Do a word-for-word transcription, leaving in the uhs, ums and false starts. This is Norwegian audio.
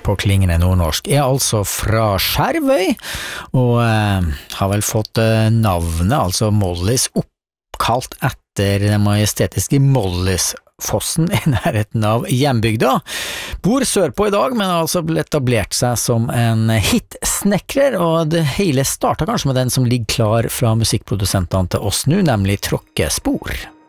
på klingende nordnorsk, er altså fra Skjervøy, og eh, har vel fått eh, navnet, altså Mollis, oppkalt etter den majestetiske Mollisfossen i nærheten av hjembygda. Bor sørpå i dag, men har altså etablert seg som en hitsnekrer, og det hele startet kanskje med den som ligger klar fra musikkprodusentene til oss nå, nemlig Tråkkespor.